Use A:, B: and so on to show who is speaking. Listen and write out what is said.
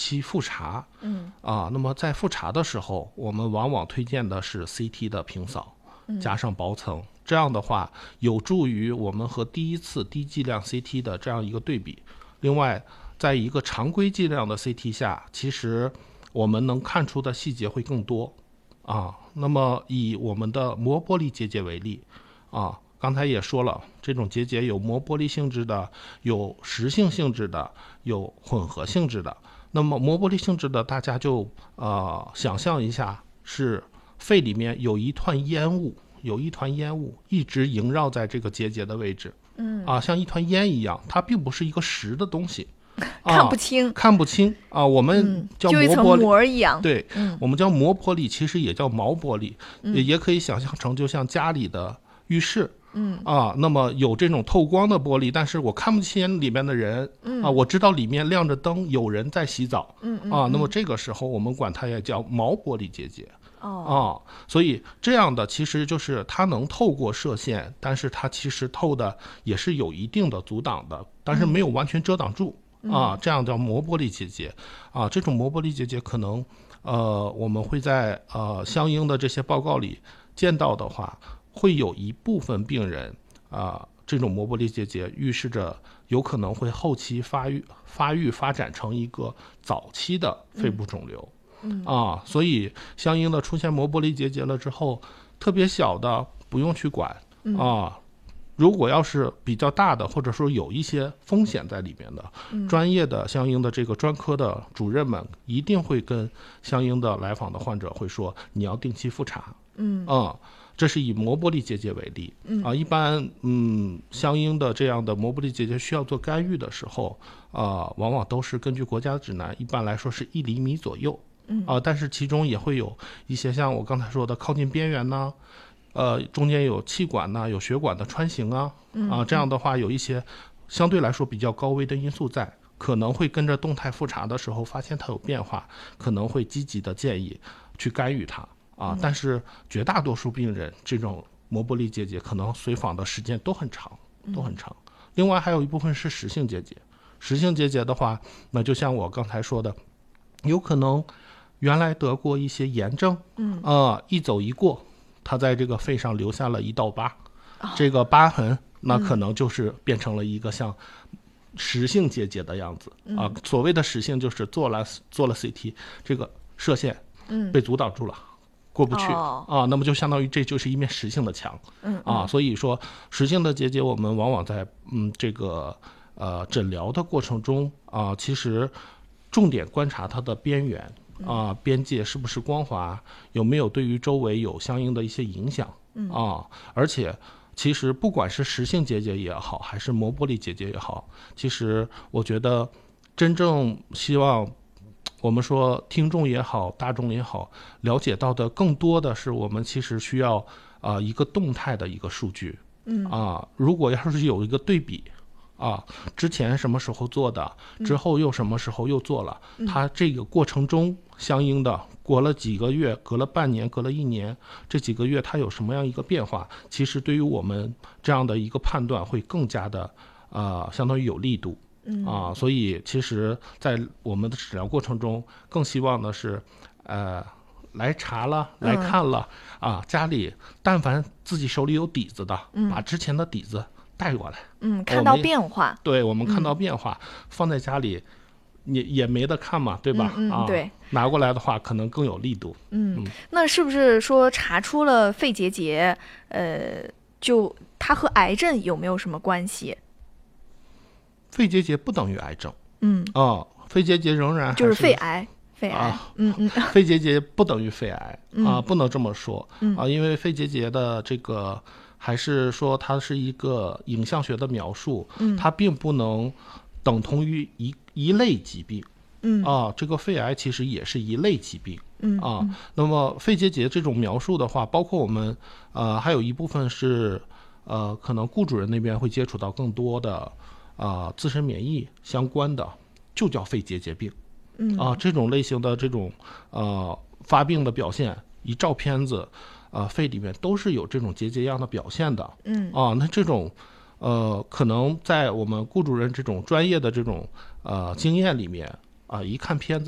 A: 期复查。那么在复查的时候，我们往往推荐的是 CT 的平扫加上薄层，这样的话有助于我们和第一次低剂量 CT 的这样一个对比。另外，在一个常规剂量的 CT 下，其实我们能看出的细节会更多那么以我们的膜玻璃结节为例刚才也说了，这种结节有膜玻璃性质的，有实性性质的，有混合性质的。那么膜玻璃性质的，大家就想象一下，是肺里面有一团烟雾一直萦绕在这个结节的位置，像一团烟一样，它并不是一个实的东西。
B: 看不清
A: 我们叫
B: 就一层膜一样。
A: 对，我们叫膜玻璃，其实也叫毛玻璃，也可以想象成就像家里的浴室。那么有这种透光的玻璃，但是我看不清里面的人我知道里面亮着灯，有人在洗澡。那么这个时候我们管它也叫毛玻璃结节。所以这样的其实就是它能透过射线，但是它其实透的也是有一定的阻挡的，但是没有完全遮挡住。这样叫膜玻璃结节。这种膜玻璃结节可能我们会在相应的这些报告里见到的话，会有一部分病人这种膜玻璃结节预示着有可能会后期发展成一个早期的肺部肿瘤。所以相应的出现膜玻璃结节了之后，特别小的不用去管如果要是比较大的，或者说有一些风险在里面的，专业的相应的这个专科的主任们一定会跟相应的来访的患者会说，你要定期复查。这是以膜玻璃结节为例。一般相应的这样的膜玻璃结节需要做干预的时候往往都是根据国家的指南，一般来说是1厘米左右。但是其中也会有一些像我刚才说的靠近边缘呢，中间有气管呢，有血管的穿行这样的话有一些相对来说比较高危的因素在，可能会跟着动态复查的时候发现它有变化，可能会积极的建议去干预它但是绝大多数病人这种膜玻璃结节可能随访的时间都很长。另外还有一部分是实性结节。实性结节的话，那就像我刚才说的，有可能原来得过一些炎症一走一过，它在这个肺上留下了一道疤，这个疤痕那可能就是变成了一个像实性结节的样子所谓的实性就是做了 CT， 这个射线被阻挡住了，过不去那么就相当于这就是一面实性的墙所以说实性的结节我们往往在这个诊疗的过程中其实重点观察它的边缘边界是不是光滑，有没有对于周围有相应的一些影响而且其实不管是实性结节也好，还是膜玻璃结节也好，其实我觉得真正希望我们说听众也好，大众也好，了解到的更多的是我们其实需要一个动态的一个数据如果要是有一个对比之前什么时候做的，之后又什么时候又做了它这个过程中相应的过了几个月，隔了半年，隔了1年，这几个月它有什么样一个变化，其实对于我们这样的一个判断会更加的相当于有力度所以其实在我们的治疗过程中更希望的是来查了来看了家里但凡自己手里有底子的把之前的底子带过来
B: 看到变化。
A: 对，我们看到变化放在家里也没得看嘛，对吧
B: 对，
A: 拿过来的话可能更有力度
B: 那是不是说查出了肺结节就它和癌症有没有什么关系？
A: 肺结节不等于癌症肺结节仍然
B: 就是肺癌
A: 肺结节不等于肺癌不能这么说因为肺结节的这个还是说它是一个影像学的描述它并不能等同于一类疾病这个肺癌其实也是一类疾病那么肺结节这种描述的话，包括我们还有一部分是可能顾主任那边会接触到更多的自身免疫相关的，就叫肺结节病这种类型的这种发病的表现，一照片子肺里面都是有这种结节样的表现的那这种可能在我们顾主任这种专业的这种经验里面一看片子